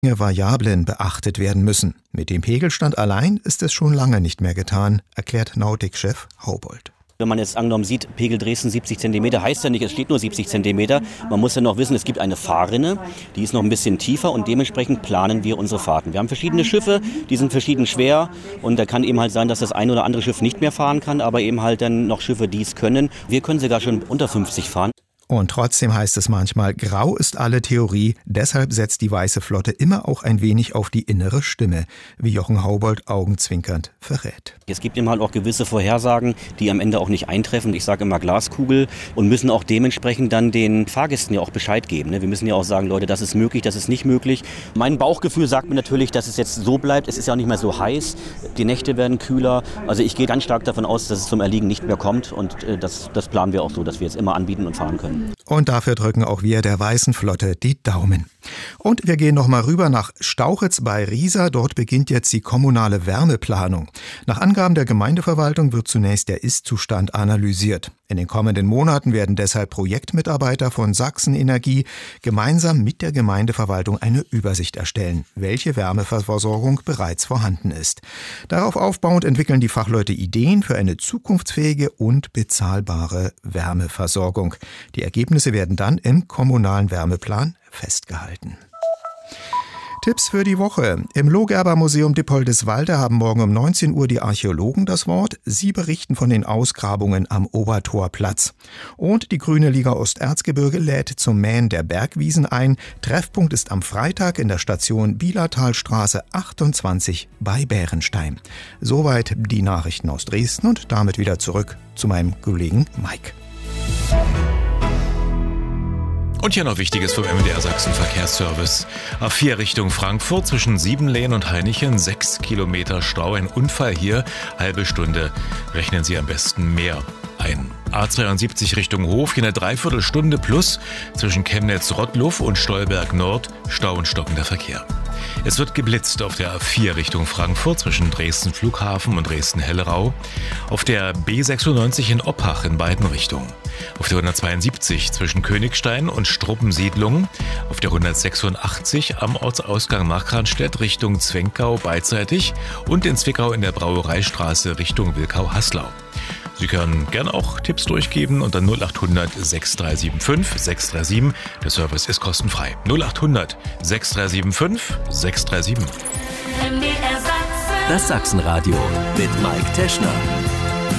Variablen beachtet werden müssen. Mit dem Pegelstand allein ist es schon lange nicht mehr getan, erklärt Nautic-Chef Haubold. Wenn man jetzt angenommen sieht, Pegel Dresden 70 cm, heißt ja nicht, es steht nur 70 cm. Man muss ja noch wissen, es gibt eine Fahrrinne, die ist noch ein bisschen tiefer und dementsprechend planen wir unsere Fahrten. Wir haben verschiedene Schiffe, die sind verschieden schwer und da kann eben halt sein, dass das ein oder andere Schiff nicht mehr fahren kann, aber eben halt dann noch Schiffe, die es können. Wir können sogar schon unter 50 fahren. Und trotzdem heißt es manchmal, grau ist alle Theorie, deshalb setzt die Weiße Flotte immer auch ein wenig auf die innere Stimme, wie Jochen Haubold augenzwinkernd verrät. Es gibt eben halt auch gewisse Vorhersagen, die am Ende auch nicht eintreffen. Ich sage immer Glaskugel und müssen auch dementsprechend dann den Fahrgästen ja auch Bescheid geben. Wir müssen ja auch sagen, Leute, das ist möglich, das ist nicht möglich. Mein Bauchgefühl sagt mir natürlich, dass es jetzt so bleibt. Es ist ja auch nicht mehr so heiß, die Nächte werden kühler. Also ich gehe ganz stark davon aus, dass es zum Erliegen nicht mehr kommt und das planen wir auch so, dass wir jetzt immer anbieten und fahren können. Und dafür drücken auch wir der Weißen Flotte die Daumen. Und wir gehen nochmal rüber nach Stauchitz bei Riesa. Dort beginnt jetzt die kommunale Wärmeplanung. Nach Angaben der Gemeindeverwaltung wird zunächst der Ist-Zustand analysiert. In den kommenden Monaten werden deshalb Projektmitarbeiter von Sachsen-Energie gemeinsam mit der Gemeindeverwaltung eine Übersicht erstellen, welche Wärmeversorgung bereits vorhanden ist. Darauf aufbauend entwickeln die Fachleute Ideen für eine zukunftsfähige und bezahlbare Wärmeversorgung. Die Ergebnisse werden dann im kommunalen Wärmeplan festgehalten. Tipps für die Woche. Im Lohgerber-Museum Dippoldiswalde haben morgen um 19 Uhr die Archäologen das Wort. Sie berichten von den Ausgrabungen am Obertorplatz. Und die Grüne Liga Osterzgebirge lädt zum Mähen der Bergwiesen ein. Treffpunkt ist am Freitag in der Station Bielertalstraße 28 bei Bärenstein. Soweit die Nachrichten aus Dresden und damit wieder zurück zu meinem Kollegen Mike. Und hier noch Wichtiges vom MDR Sachsen Verkehrsservice. A4 Richtung Frankfurt zwischen Siebenlehen und Hainichen 6 Kilometer Stau. Ein Unfall hier, halbe Stunde. Rechnen Sie am besten mehr ein. A72 Richtung Hof, hier eine Dreiviertelstunde plus zwischen Chemnitz-Rottluff und Stolberg Nord. Stau und stockender Verkehr. Es wird geblitzt auf der A4 Richtung Frankfurt zwischen Dresden Flughafen und Dresden-Hellerau. Auf der B96 in Oppach in beiden Richtungen. Auf der 172 zwischen Königstein und Struppensiedlung. Auf der 186 am Ortsausgang Markranstädt Richtung Zwenkau beidseitig und in Zwickau in der Brauereistraße Richtung Wilkau-Haslau. Sie können gerne auch Tipps durchgeben unter 0800 6375 637. Der Service ist kostenfrei. 0800 6375 637. Das Sachsenradio mit Mike Teschner.